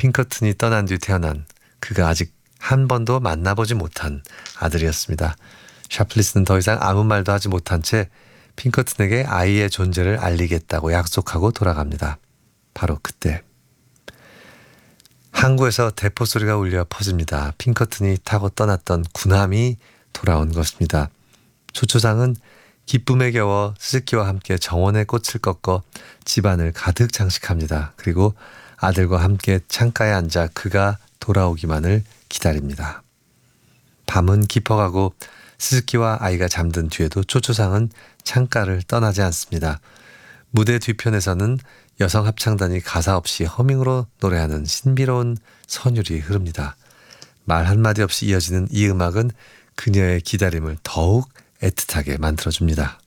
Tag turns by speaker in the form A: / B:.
A: 핑커튼이 떠난 뒤 태어난 그가 아직 한 번도 만나보지 못한 아들이었습니다. 샤플리스는 더 이상 아무 말도 하지 못한 채 핑커튼에게 아이의 존재를 알리겠다고 약속하고 돌아갑니다. 바로 그때 항구에서 대포 소리가 울려 퍼집니다. 핑커튼이 타고 떠났던 군함이 돌아온 것입니다. 초초상은 기쁨에 겨워 스즈키와 함께 정원의 꽃을 꺾어 집안을 가득 장식합니다. 그리고 아들과 함께 창가에 앉아 그가 돌아오기만을 기다립니다. 밤은 깊어가고 스즈키와 아이가 잠든 뒤에도 초초상은 창가를 떠나지 않습니다. 무대 뒤편에서는 여성 합창단이 가사 없이 허밍으로 노래하는 신비로운 선율이 흐릅니다. 말 한마디 없이 이어지는 이 음악은 그녀의 기다림을 더욱 애틋하게 만들어줍니다.